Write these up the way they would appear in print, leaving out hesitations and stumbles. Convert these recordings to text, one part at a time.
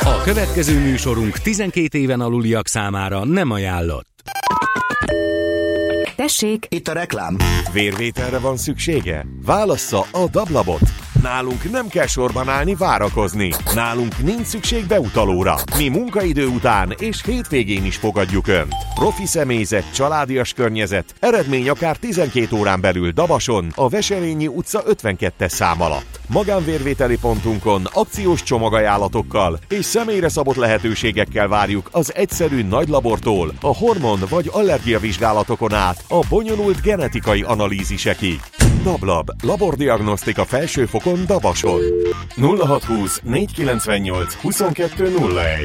A következő műsorunk 12 éven aluliak számára nem ajánlott. Tessék! Itt a reklám. Vérvételre van szüksége? Válassza a Dablabot. Nálunk nem kell sorban állni, várakozni. Nálunk nincs szükség beutalóra. Mi munkaidő után és hétvégén is fogadjuk Önt. Profi személyzet, családias környezet, eredmény akár 12 órán belül Dabason, a Veselényi utca 52-es szám alatt. Magánvérvételi pontunkon akciós csomagajánlatokkal és személyre szabott lehetőségekkel várjuk az egyszerű nagy labortól, a hormon- vagy allergiavizsgálatokon át, a bonyolult genetikai analízisekig. Dablab, labordiagnosztika felsőfokon Dabason. 0620 498 2201.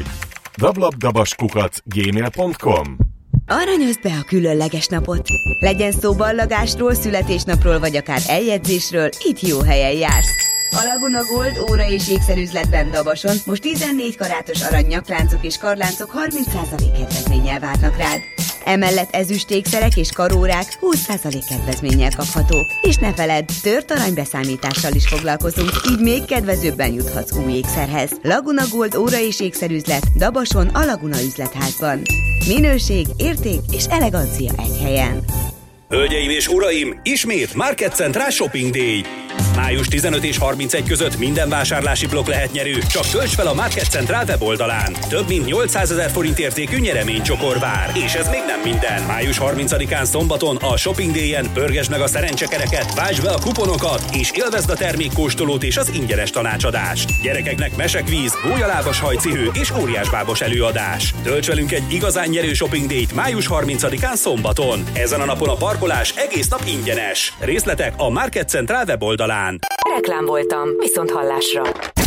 dablabdabaskukac@gmail.com. Aranyozd be a különleges napot! Legyen szó ballagásról, születésnapról vagy akár eljegyzésről, itt jó helyen jársz! A Laguna Gold óra- és ékszerüzletben Dabason most 14 karátos aranynyakláncok és karláncok 30% kedvezménnyel várnak rád. Emellett ezüstékszerek és karórák 20% kedvezménnyel kaphatók. És ne feledd, tört aranybeszámítással is foglalkozunk, így még kedvezőbben juthatsz új ékszerhez. Laguna Gold óra- és ékszerüzlet Dabason a Laguna üzletházban. Minőség, érték és elegancia egy helyen. Hölgyeim és uraim, ismét Market Central Shopping Day. Május 15 és 31 között minden vásárlási blokk lehet nyerő, csak tölts fel a Market Central weboldalán. Több mint 800 000 forint értékű nyereménycsokor vár. És ez még nem minden. Május 30-án szombaton a Shopping Day-en pörgesd meg a szerencsekereket, váltsd be a kuponokat, és élvezd a termékkóstolót és az ingyenes tanácsadást. Gyerekeknek mesekvíz, gólyalábas hajcihő és óriásbábos előadás. Tölts velünk egy igazán nyerő Shopping Day-t május 30-án szombaton. Ezen a napon a parkolás egész nap ingyenes. Részletek a Market Central weboldalán. Reklám voltam, viszont hallásra.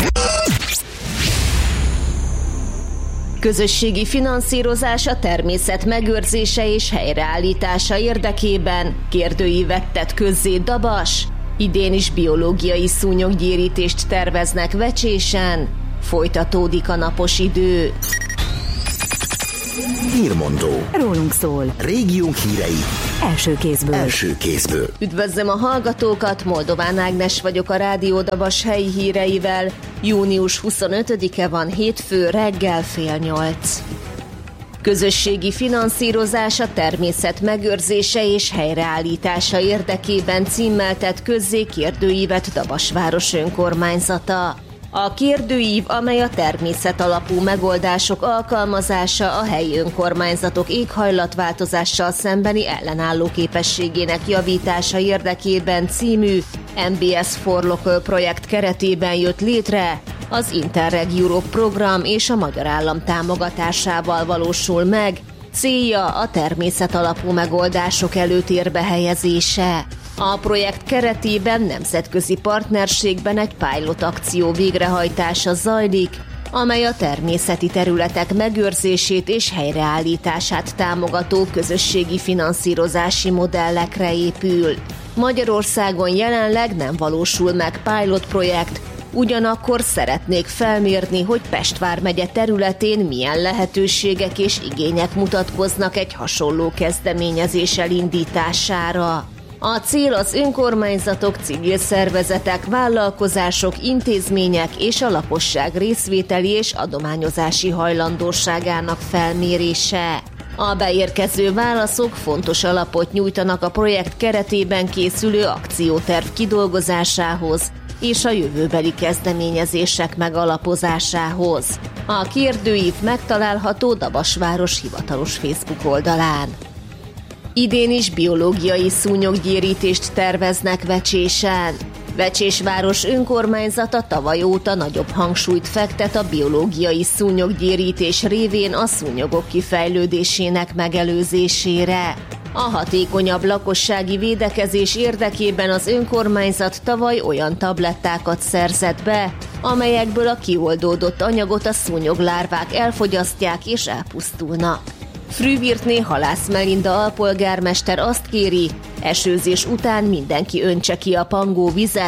Közösségi finanszírozás a természet megőrzése és helyreállítása érdekében kérdőívet tett közzé Dabas. Idén is biológiai szúnyoggyérítést terveznek Vecsésen. Folytatódik a napos idő. Hírmondó. Rólunk szól. Régiónk hírei. Első kézből. Üdvözlöm a hallgatókat, Moldován Ágnes vagyok a Rádió Dabas helyi híreivel. Június 25-e van, hétfő, reggel 7:30. Közösségi finanszírozás a természet megőrzése és helyreállítása érdekében címmel tett közzé kérdőívet Dabas város önkormányzata. A kérdőív, amely a természet alapú megoldások alkalmazása a helyi önkormányzatok éghajlatváltozással szembeni ellenálló képességének javítása érdekében című MBS for Local projekt keretében jött létre, az Interreg Europe program és a magyar állam támogatásával valósul meg, célja a természet alapú megoldások előtérbe helyezése. A projekt keretében nemzetközi partnerségben egy pilot akció végrehajtása zajlik, amely a természeti területek megőrzését és helyreállítását támogató közösségi finanszírozási modellekre épül. Magyarországon jelenleg nem valósul meg pilot projekt, ugyanakkor szeretnék felmérni, hogy Pest vármegye területén milyen lehetőségek és igények mutatkoznak egy hasonló kezdeményezés elindítására. A cél az önkormányzatok, civil szervezetek, vállalkozások, intézmények és a lakosság részvételi és adományozási hajlandóságának felmérése. A beérkező válaszok fontos alapot nyújtanak a projekt keretében készülő akcióterv kidolgozásához és a jövőbeli kezdeményezések megalapozásához. A kérdőív megtalálható Dabasváros hivatalos Facebook oldalán. Idén is biológiai szúnyoggyérítést terveznek Vecsésen. Vecsésváros önkormányzata tavaly óta nagyobb hangsúlyt fektet a biológiai szúnyoggyérítés révén a szúnyogok kifejlődésének megelőzésére. A hatékonyabb lakossági védekezés érdekében az önkormányzat tavaly olyan tablettákat szerzett be, amelyekből a kioldódott anyagot a szúnyoglárvák elfogyasztják és elpusztulnak. Frühvirtné Halász Melinda alpolgármester azt kéri, esőzés után mindenki öntse ki a pangó vizet,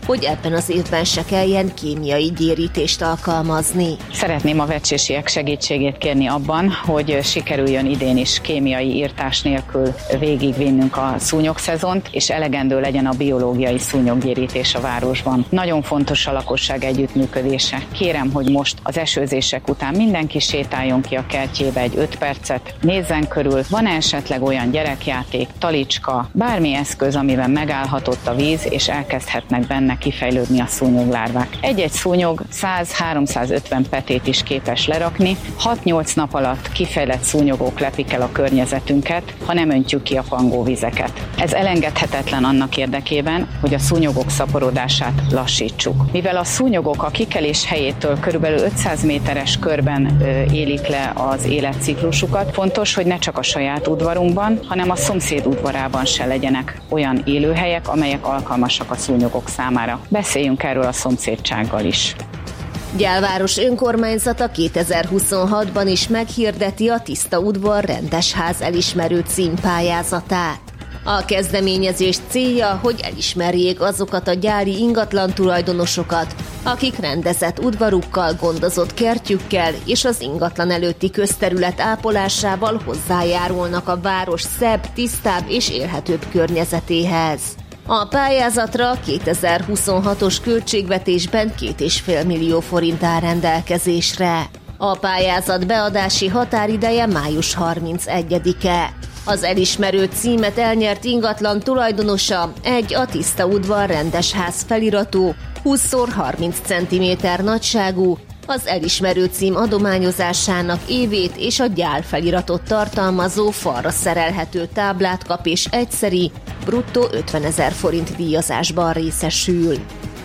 hogy ebben az évben se kelljen kémiai gyérítést alkalmazni. Szeretném a veccsésiek segítségét kérni abban, hogy sikerüljön idén is kémiai írtás nélkül végigvinnünk a szúnyogszezont, és elegendő legyen a biológiai szúnyoggyérítés a városban. Nagyon fontos a lakosság együttműködése. Kérem, hogy most az esőzések után mindenki sétáljon ki a kertjébe egy 5 percet, nézzen körül, van esetleg olyan gyerekjáték, talicska, bármi eszköz, amiben megállhatott a víz, és elkezdhetnek benne kifejlődni a szúnyoglárvák. Egy-egy szúnyog 100-350 petét is képes lerakni, 6-8 nap alatt kifejlett szúnyogok lepik el a környezetünket, ha nem öntjük ki a pangóvizeket. Ez elengedhetetlen annak érdekében, hogy a szúnyogok szaporodását lassítsuk. Mivel a szúnyogok a kikelés helyétől körülbelül 500 méteres körben élik le az életciklusukat, fontos, hogy ne csak a saját udvarunkban, hanem a szomszéd udvarában se legyenek olyan élőhelyek, amelyek alkalmasak a szúnyogok számára. Beszéljünk erről a szomszédsággal is. Gyálváros önkormányzata 2026-ban is meghirdeti a Tiszta udvar rendes ház elismerő címpályázatát. A kezdeményezés célja, hogy elismerjék azokat a gyári ingatlan tulajdonosokat, akik rendezett udvarukkal, gondozott kertjükkel és az ingatlan előtti közterület ápolásával hozzájárulnak a város szebb, tisztább és élhetőbb környezetéhez. A pályázatra 2026-os költségvetésben 2,5 millió forint áll rendelkezésre. A pályázat beadási határideje május 31-e. Az elismerő címet elnyert ingatlan tulajdonosa egy a Tiszta udvar rendes ház feliratú, 20x30 cm nagyságú, az elismerő cím adományozásának évét és a gyál feliratot tartalmazó falra szerelhető táblát kap és egyszeri, bruttó 50 000 forint díjazásban részesül.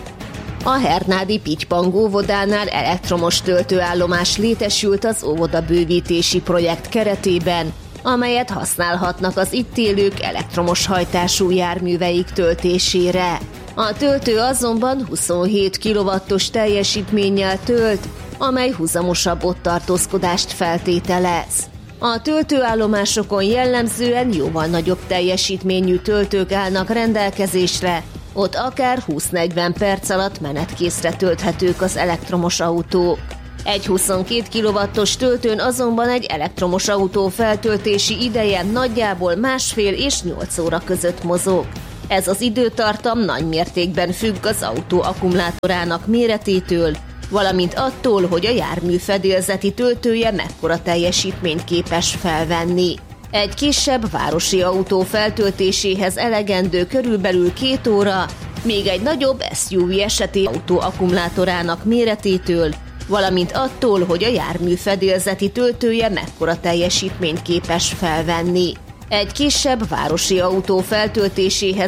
A hernádi Pitypang óvodánál elektromos töltőállomás létesült az óvoda bővítési projekt keretében, amelyet használhatnak az itt élők elektromos hajtású járműveik töltésére. A töltő azonban 27 kW-os teljesítménnyel tölt, amely huzamosabb otttartózkodást feltételez. A töltőállomásokon jellemzően jóval nagyobb teljesítményű töltők állnak rendelkezésre, ott akár 20-40 perc alatt menetkészre tölthetők az elektromos autók. Egy 22 kW-os töltőn azonban egy elektromos autó feltöltési ideje nagyjából 1,5 és 8 óra között mozog. Ez az időtartam nagy mértékben függ az autó akkumulátorának méretétől, valamint attól, hogy a jármű fedélzeti töltője mekkora teljesítményt képes felvenni. Egy kisebb városi autó feltöltéséhez elegendő körülbelül 2 óra, még egy nagyobb SUV esetén autó akkumulátorának méretétől, valamint attól, hogy a jármű fedélzeti töltője mekkora teljesítményt képes felvenni. Egy kisebb városi autó feltöltéséhez